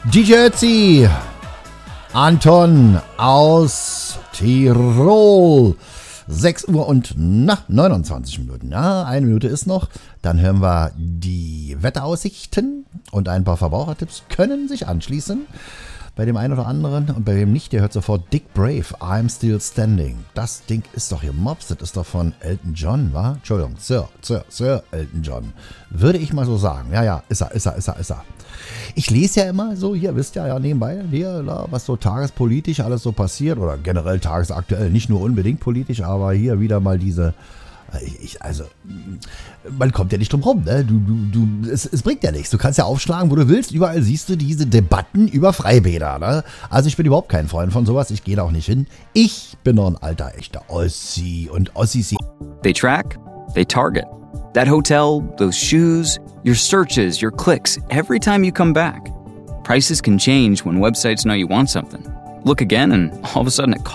DJ Ötzi, Anton aus Tirol. 6 Uhr und 29 Minuten. Ja, 1 Minute ist noch. Dann hören wir die Wetteraussichten und ein paar Verbrauchertipps können sich anschließen. Bei dem einen oder anderen und bei wem nicht, der hört sofort Dick Brave, I'm Still Standing. Das Ding ist doch hier Mops, das ist doch von Elton John, wa? Entschuldigung, Sir Elton John. Würde ich mal so sagen. Ja, ist er. Ich lese ja immer so, hier, wisst ihr ja nebenbei, hier, was so tagespolitisch alles so passiert oder generell tagesaktuell, nicht nur unbedingt politisch, aber hier wieder mal diese, man kommt ja nicht drum rum, ne? Es bringt ja nichts. Du kannst ja aufschlagen, wo du willst. Überall siehst du diese Debatten über Freibäder, ne? Also ich bin überhaupt kein Freund von sowas. Ich gehe da auch nicht hin. Ich bin noch ein alter, echter Ossi und Ossis. They track, they target. That hotel, those shoes, your searches, your clicks, every time you come back. Prices can change when websites know you want something. Look again and all of a sudden it costs.